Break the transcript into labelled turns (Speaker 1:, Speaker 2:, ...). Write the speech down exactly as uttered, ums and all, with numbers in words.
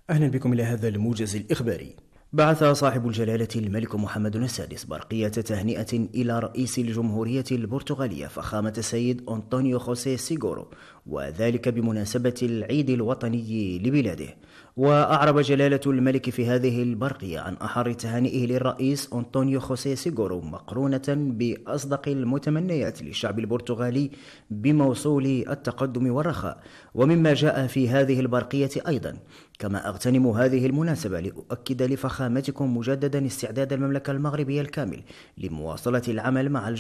Speaker 1: أهلا بكم إلى هذا الموجز الإخباري. بعث صاحب الجلالة الملك محمد السادس برقية تهنئة إلى رئيس الجمهورية البرتغالية فخامة السيد أنطونيو خوسيه سيغورو، وذلك بمناسبة العيد الوطني لبلاده. وأعرب جلالة الملك في هذه البرقية عن أحر تهانئه للرئيس أنطونيو خوسيه سيغورو، مقرونة بأصدق المتمنيات للشعب البرتغالي بموصول التقدم والرخاء. ومما جاء في هذه البرقية أيضا: كما أغتنم هذه المناسبة لأؤكد لفخامتكم مجددا استعداد المملكة المغربية الكامل لمواصلة العمل مع